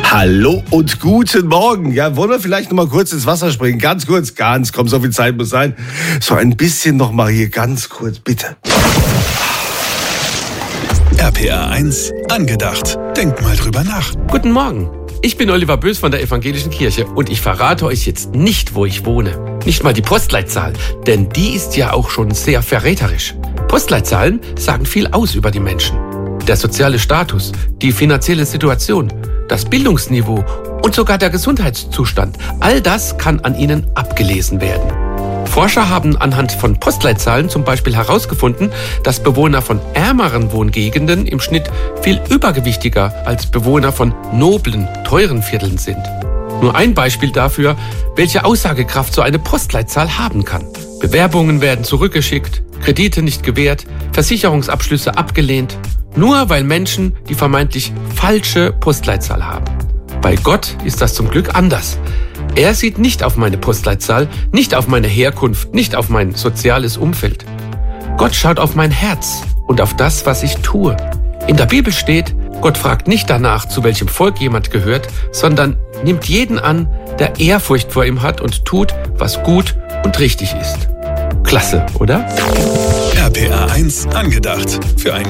Hallo und guten Morgen. Ja, wollen wir vielleicht noch mal kurz ins Wasser springen? Ganz kurz, komm, so viel Zeit muss sein. So ein bisschen noch mal hier, ganz kurz, bitte. RPR 1 angedacht. Denkt mal drüber nach. Guten Morgen. Ich bin Oliver Bös von der Evangelischen Kirche und ich verrate euch jetzt nicht, wo ich wohne. Nicht mal die Postleitzahl, denn die ist ja auch schon sehr verräterisch. Postleitzahlen sagen viel aus über die Menschen. Der soziale Status, die finanzielle Situation, das Bildungsniveau und sogar der Gesundheitszustand, all das kann an ihnen abgelesen werden. Forscher haben anhand von Postleitzahlen zum Beispiel herausgefunden, dass Bewohner von ärmeren Wohngegenden im Schnitt viel übergewichtiger als Bewohner von noblen, teuren Vierteln sind. Nur ein Beispiel dafür, welche Aussagekraft so eine Postleitzahl haben kann. Bewerbungen werden zurückgeschickt, Kredite nicht gewährt, Versicherungsabschlüsse abgelehnt, nur weil Menschen die vermeintlich falsche Postleitzahl haben. Bei Gott ist das zum Glück anders. Er sieht nicht auf meine Postleitzahl, nicht auf meine Herkunft, nicht auf mein soziales Umfeld. Gott schaut auf mein Herz und auf das, was ich tue. In der Bibel steht, Gott fragt nicht danach, zu welchem Volk jemand gehört, sondern nimmt jeden an, der Ehrfurcht vor ihm hat und tut, was gut und richtig ist. Klasse, oder? RPR 1 angedacht. Für ein